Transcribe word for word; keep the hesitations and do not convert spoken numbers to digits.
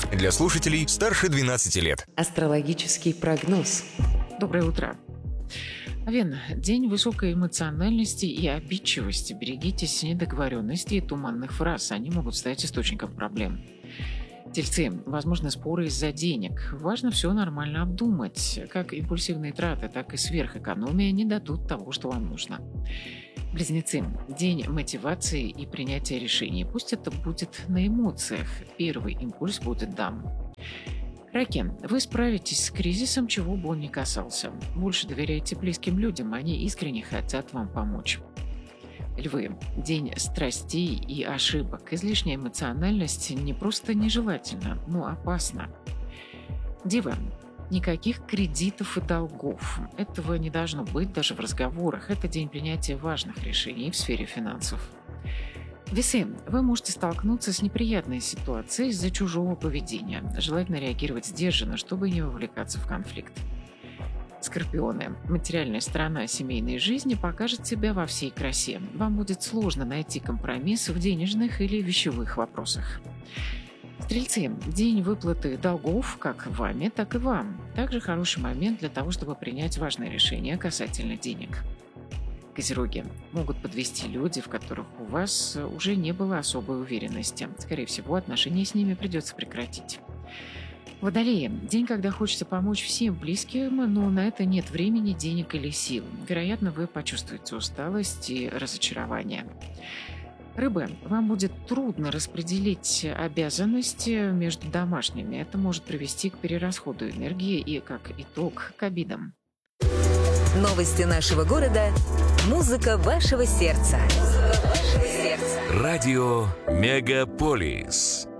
Для слушателей старше двенадцати лет. Астрологический прогноз. Доброе утро. Овен. День высокой эмоциональности и обидчивости. Берегитесь недоговоренностей и туманных фраз. Они могут стать источником проблем. Тельцы. Возможны споры из-за денег. Важно все нормально обдумать. Как импульсивные траты, так и сверхэкономия не дадут того, что вам нужно. Близнецы. День мотивации и принятия решений. Пусть это будет на эмоциях. Первый импульс будет дам. Раки. Вы справитесь с кризисом, чего бы он ни касался. Больше доверяйте близким людям, они искренне хотят вам помочь. Львы. День страстей и ошибок. Излишняя эмоциональность не просто нежелательна, но опасна. Девы. Никаких кредитов и долгов. Этого не должно быть даже в разговорах. Это день принятия важных решений в сфере финансов. Весы. Вы можете столкнуться с неприятной ситуацией из-за чужого поведения. Желательно реагировать сдержанно, чтобы не вовлекаться в конфликт. Скорпионы. Материальная сторона семейной жизни покажет себя во всей красе. Вам будет сложно найти компромисс в денежных или вещевых вопросах. Стрельцы. День выплаты долгов как вами, так и вам. Также хороший момент для того, чтобы принять важное решение касательно денег. Козероги. Могут подвести люди, в которых у вас уже не было особой уверенности. Скорее всего, отношения с ними придется прекратить. Водолеи. День, когда хочется помочь всем близким, но на это нет времени, денег или сил. Вероятно, вы почувствуете усталость и разочарование. Рыбы. Вам будет трудно распределить обязанности между домашними. Это может привести к перерасходу энергии и, как итог, к обидам. Новости нашего города. Музыка вашего сердца. Радио Мегаполис.